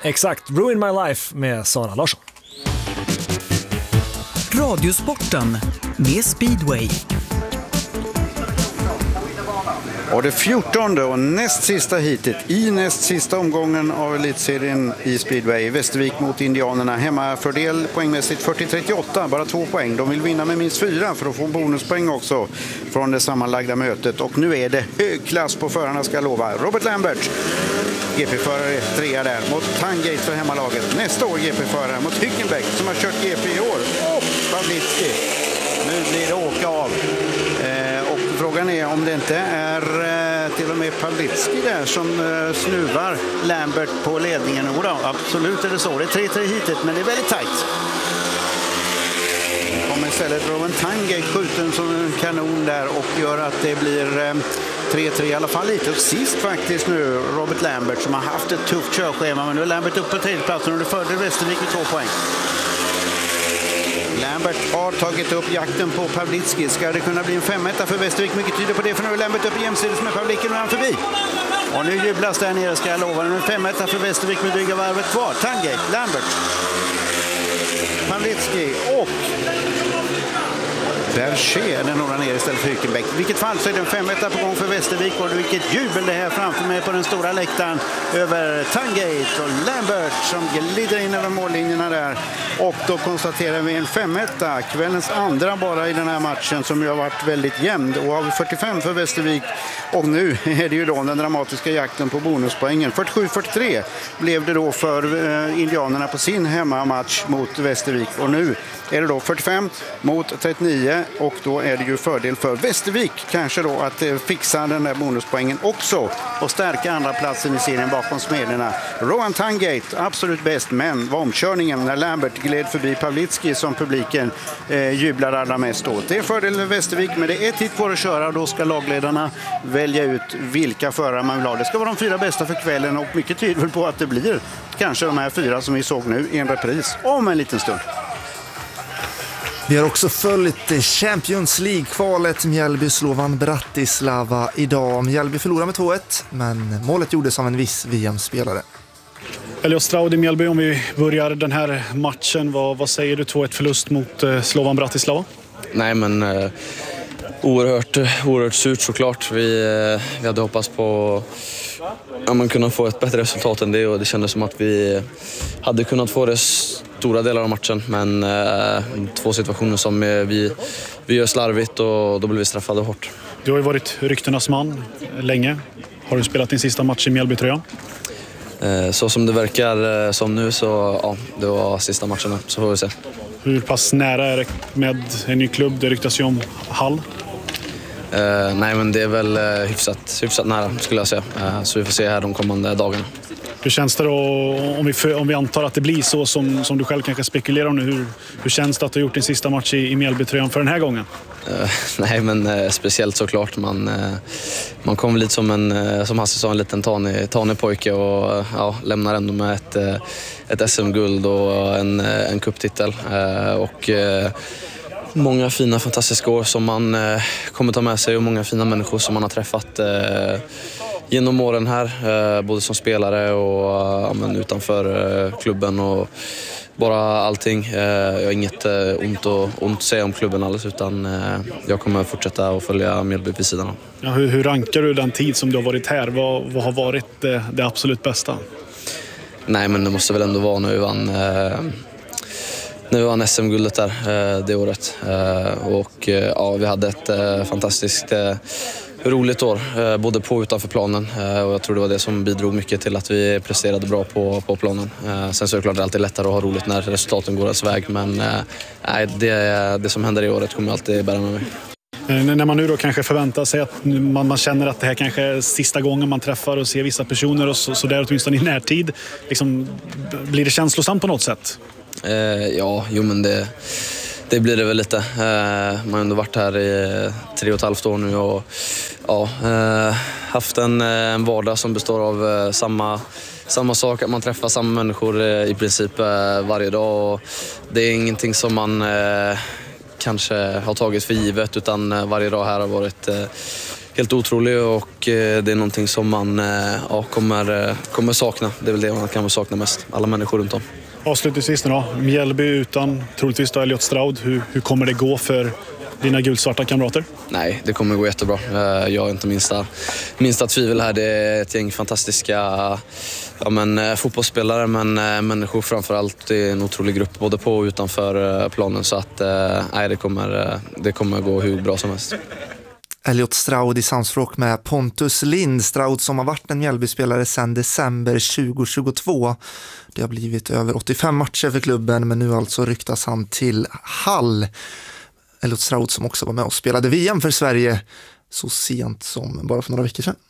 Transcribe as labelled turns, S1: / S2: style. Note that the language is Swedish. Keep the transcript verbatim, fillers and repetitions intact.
S1: Exakt, Ruin My Life med Sara Larsson.
S2: Radiosporten med Speedway.
S3: Och det fjortonde och näst sista hitet i näst sista omgången av elitserien i Speedway. Västervik mot Indianerna. Hemmafördel poängmässigt fyrtio trettioåtta, bara två poäng. De vill vinna med minst fyra för att få bonuspoäng också från det sammanlagda mötet. Och nu är det hög klass på förarna, ska lova. Robert Lambert, G P-förare, trea där mot Tangate för hemmalaget. Nästa år G P-förare mot Hyggenbeck som har kört G P i år. Och Pawlicki. Nu blir det åka av. Eh, och frågan är om det inte är eh, till och med Pawlicki där som eh, snuvar Lambert på ledningen. Och då, absolut är det så. Det är tre tre hitet, men det är väldigt tajt. Kommer istället Rowan Tangate skjuten som en kanon där och gör att det blir eh, tre tre i alla fall lite. Och sist faktiskt nu Robert Lambert som har haft ett tufft körschema, men nu är Lambert upp på tredjeplatsen och det förde Västervik med två poäng. Lambert har tagit upp jakten på Pawlicki. Ska det kunna bli en femetta för Västervik? Mycket tyder på det, för nu är Lambert upp jämsides med Pawlicki och nu är han förbi. Och nu jublas där nere, ska jag lova. Nu är en femetta för Västervik med dryga varvet kvar. Tangate, Lambert, Pawlicki och Berger den några ner istället för Hylkenbäck. I vilket fall så är det en femetta på gång för Västervik och vilket jubel det här framför mig på den stora läktaren över Tangate och Lambert som glider in över mållinjerna där. Och då konstaterar vi en femetta, kvällens andra bara i den här matchen som ju har varit väldigt jämn. Och har fyrtiofem för Västervik och nu är det ju då den dramatiska jakten på bonuspoängen. fyrtiosju fyrtiotre blev det då för eh, Indianerna på sin hemmamatch mot Västervik och nu är det då fyrtiofem mot trettionio och då är det ju fördel för Västervik kanske då att eh, fixa den där bonuspoängen också och stärka andra platsen i serien bakom Smederna. Rowan Tangate absolut bäst, men var omkörningen när Lambert gled förbi Pawlicki som publiken eh, jublar allra mest åt. Det är fördel för Västervik, men det är ett hit kvar att köra och då ska lagledarna välja ut vilka förare man vill ha. Det ska vara de fyra bästa för kvällen och mycket tyder väl på att det blir kanske de här fyra som vi såg nu i en repris om en liten stund.
S4: Vi har också följt Champions League-kvalet Mjällby-Slovan Bratislava idag. Mjällby förlorar med två ett, men målet gjordes av en viss V M-spelare.
S5: Elliot Stroud i Mjällby, om vi börjar den här matchen, vad, vad säger du? två ett förlust mot eh, Slovan Bratislava?
S6: Nej, men eh, oerhört, oerhört surt såklart. Vi, eh, vi hade hoppats på ja, man kunna få ett bättre resultat än det och det kändes som att vi hade kunnat få det stora delar av matchen, men eh, två situationer som eh, vi, vi gör slarvigt och då blir vi straffade hårt.
S5: Du har ju varit ryktenas man länge. Har du spelat din sista match i Mjällby-tröjan?
S6: Eh, så som det verkar eh, som nu så ja, det var sista matchen, så får vi se.
S5: Hur pass nära är det med en ny klubb? Det ryktas ju om Hall.
S6: Eh, nej, men det är väl eh, hyfsat, hyfsat nära skulle jag säga. Eh, så vi får se här de kommande dagarna.
S5: Hur känns det då, om vi, om vi antar att det blir så som, som du själv kanske spekulerar om nu, hur, hur känns det att du har gjort din sista match i, i Mjällby-tröjan för den här gången?
S6: Uh, nej, men uh, speciellt såklart. Man, uh, man kommer lite som en, uh, som Hasse sa, en liten tanig, tanig pojke och uh, ja, lämnar ändå med ett, uh, ett S M-guld och en, uh, en cuptitel. Uh, och uh, många fina, fantastiska år som man uh, kommer ta med sig och många fina människor som man har träffat uh, genom åren här, uh, både som spelare och uh, men utanför uh, klubben och bara allting. Jag har inget ont, och, ont att säga om klubben alls, utan jag kommer fortsätta att följa Mjällby vid sidan av.
S5: Ja, hur, hur rankar du den tid som du har varit här? Vad, vad har varit det, det absolut bästa?
S6: Nej, men det måste väl ändå vara när vi vann, eh, när vi vann S M-guldet där eh, det året. Eh, och eh, ja, vi hade ett eh, fantastiskt eh, roligt år, eh, både på och utanför planen. Eh, och jag tror det var det som bidrog mycket till att vi presterade bra på, på planen. Eh, sen så är det klart det är alltid lättare att ha roligt när resultaten går ens väg. Men eh, det, det som händer i året kommer jag alltid bära med mig.
S5: När man nu då kanske förväntar sig att man, man känner att det här kanske är sista gången man träffar och ser vissa personer och så, så där åtminstone i närtid, liksom, blir det känslosamt på något sätt?
S6: Eh, ja, jo men det, det blir det väl lite. Eh, man har ändå varit här i tre och ett halvt år nu och ja, eh, haft en, en vardag som består av eh, samma, samma sak, att man träffar samma människor eh, i princip eh, varje dag. Och det är ingenting som man eh, kanske har tagit för givet, utan varje dag här har varit eh, helt otrolig och det är någonting som man ja, kommer, kommer sakna. Det är väl det man kan sakna mest, alla människor runt om.
S5: Avslutningsvis nu då, Mjällby utan troligtvis då Elliot Stroud. Hur, hur kommer det gå för dina gulsvarta kamrater?
S6: Nej, det kommer gå jättebra. Jag har inte minsta, minsta tvivel här. Det är ett gäng fantastiska ja, men, fotbollsspelare, men människor framförallt. Det är en otrolig grupp både på och utanför planen. Så att nej, det kommer, det kommer gå hur bra som helst.
S4: Elliot Stroud i samspråk med Pontus Lind. Stroud som har varit en Mjällby-spelare sedan december tjugohundratjugotvå. Det har blivit över åttiofem matcher för klubben, men nu alltså ryktas han till Hall. Elliot Stroud som också var med och spelade V M för Sverige så sent som bara för några veckor sedan.